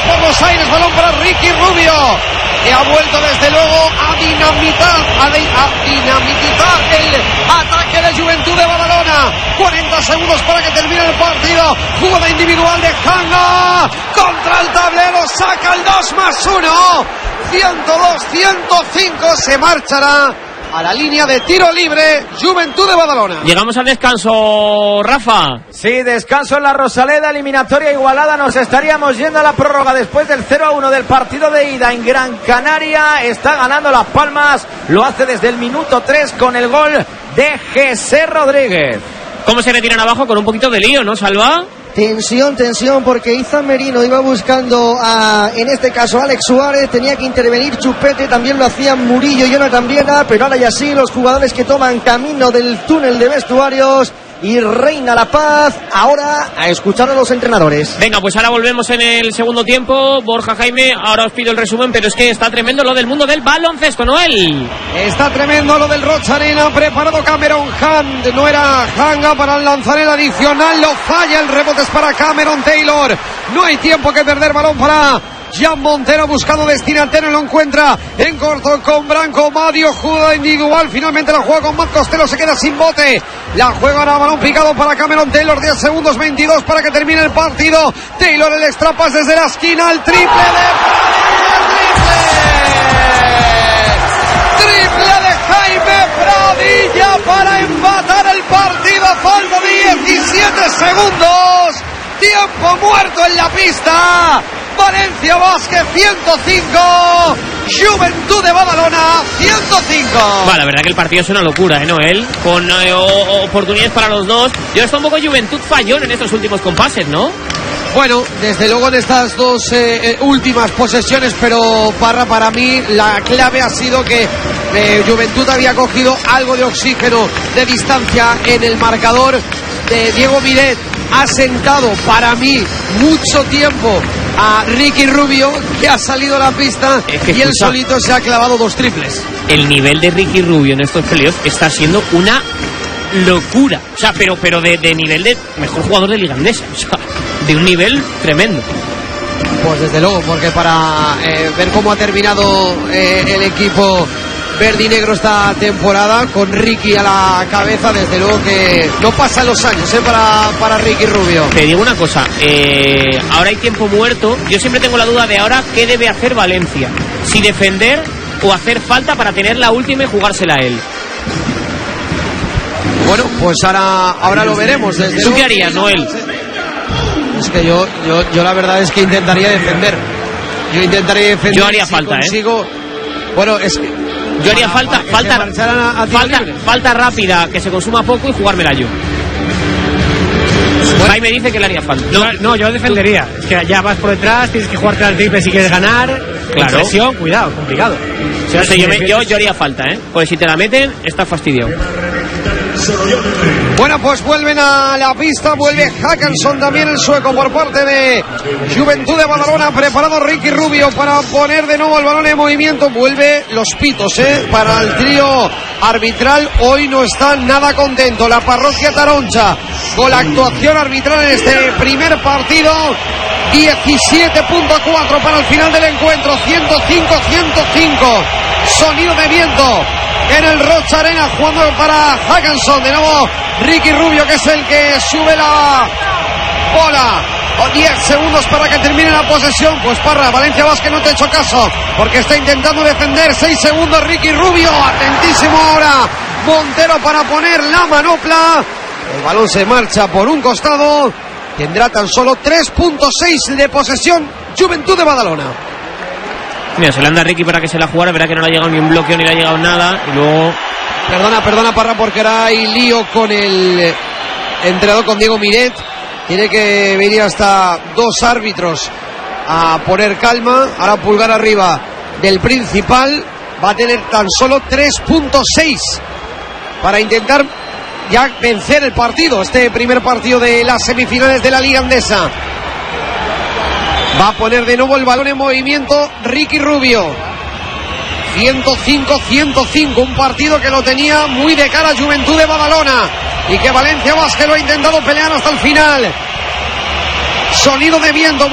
por los aires, balón para Ricky Rubio, que ha vuelto desde luego a dinamitizar el ataque de Juventud de Badalona. 40 segundos para que termine el partido. Jugada individual de Hanga contra el tablero, saca el 2+1. 102-105, se marchará a la línea de tiro libre Juventud de Badalona. Llegamos al descanso, Rafa. Sí, descanso en la Rosaleda, eliminatoria igualada. Nos estaríamos yendo a la prórroga después del 0-1 del partido de ida en Gran Canaria. Está ganando Las Palmas, lo hace desde el minuto 3 con el gol de José Rodríguez. ¿Cómo se retiran abajo? Con un poquito de lío, ¿no, Salva? Tensión, porque Izan Merino iba buscando en este caso, Alex Suárez, tenía que intervenir Chupete, también lo hacían Murillo y Jonathan Viena, pero ahora ya sí, los jugadores que toman camino del túnel de vestuarios y reina la paz. Ahora a escuchar a los entrenadores. Venga, pues ahora volvemos en el segundo tiempo. Borja, Jaime, ahora os pido el resumen, pero es que está tremendo lo del mundo del baloncesto, Noel. Está tremendo lo del Rocha Arena, preparado Cameron Hunt, no era Hanga para lanzar el adicional, lo falla, el rebote es para Cameron Taylor, no hay tiempo que perder, balón para Jan Montero buscando destinatario, lo encuentra en corto con Branco Madio, jugada individual, finalmente la juega con Matt Costello, se queda sin bote, la juega ahora balón picado para Cameron Taylor, 10 segundos, 22 para que termine el partido. Taylor, el extra pase desde la esquina, el triple de Jaime Pradilla para empatar el partido, falta de 17 segundos, tiempo muerto en la pista. Valencia Vázquez 105, Juventud de Badalona 105. Bueno, la verdad que el partido es una locura, Noel, con oportunidades para los dos. Yo estoy un poco Juventud fallón en estos últimos compases, ¿no? Bueno, desde luego en estas dos últimas posesiones, pero para mí la clave ha sido que Juventud había cogido algo de oxígeno de distancia en el marcador. De Diego Miret ha sentado para mí mucho tiempo a Ricky Rubio, que ha salido a la pista y él solito se ha clavado 2 triples. El nivel de Ricky Rubio en estos playoffs está siendo una locura, o sea, pero de nivel de mejor jugador de Liga Andesa, o sea, de un nivel tremendo. Pues desde luego, porque para ver cómo ha terminado el equipo verde y negro esta temporada, con Ricky a la cabeza, desde luego que no pasan los años para Ricky Rubio. Te digo una cosa, ahora hay tiempo muerto. Yo siempre tengo la duda de ahora qué debe hacer Valencia, si defender o hacer falta para tener la última y jugársela a él. Bueno, pues ahora lo veremos. ¿Tú qué harías, Noel? Es que yo la verdad es que intentaría defender. Yo haría falta, consigo. Bueno, es que yo haría falta rápida, que se consuma poco y jugármela yo. Bueno, Jaime dice que le haría falta. No, yo defendería. Es que ya vas por detrás, tienes que jugarte al triple si quieres ganar. Claro. Presión, cuidado, complicado. O sea, yo haría falta, pues si te la meten, estás fastidiado. Bueno, pues vuelven a la pista, vuelve Hackanson también, el sueco, por parte de Juventud de Badalona. Preparado Ricky Rubio para poner de nuevo el balón en movimiento. Vuelve los pitos para el trío arbitral. Hoy no están nada contentos la parroquia Taroncha con la actuación arbitral en este primer partido. 17.4 para el final del encuentro. 105-105. Sonido de viento en el Rocha Arena, jugando para Hackanson. De nuevo Ricky Rubio, que es el que sube la bola. 10 segundos para que termine la posesión. Pues Parra, Valencia Vázquez no te ha hecho caso, porque está intentando defender. 6 segundos Ricky Rubio, atentísimo ahora Montero para poner la manopla. El balón se marcha por un costado. Tendrá tan solo 3.6 de posesión Juventud de Badalona. Mira, se le anda a Ricky para que se la jugara. Verá que no le ha llegado ni un bloqueo ni le ha llegado nada. Y luego... Perdona Parra, porque ahora hay lío con el entrenador, con Diego Miret. Tiene que venir hasta 2 árbitros a poner calma. Ahora pulgar arriba del principal. Va a tener tan solo 3.6 para intentar ya vencer el partido. Este primer partido de las semifinales de la Liga Andesa. Va a poner de nuevo el balón en movimiento Ricky Rubio. 105-105, un partido que lo tenía muy de cara a Juventud de Badalona y que Valencia Vázquez lo ha intentado pelear hasta el final. Sonido de viento.